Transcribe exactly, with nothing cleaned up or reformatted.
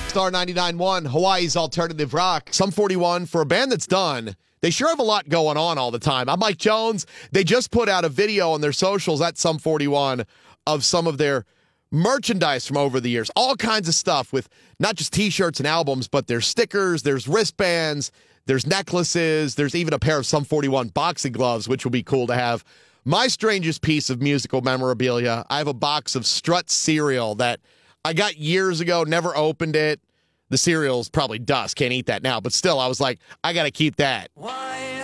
Star ninety-nine point one, Hawaii's alternative rock. Sum forty-one, for a band that's done, they sure have a lot going on all the time. I'm Mike Jones. They just put out a video on their socials at Sum forty-one of some of their merchandise from over the years. All kinds of stuff with not just T-shirts and albums, but there's stickers, there's wristbands, there's necklaces, there's even a pair of Sum forty-one boxing gloves, which will be cool to have. My strangest piece of musical memorabilia, I have a box of Strut cereal that I got years ago, never opened it. The cereal's probably dust, can't eat that now, but still, I was like, I got to keep that. Why?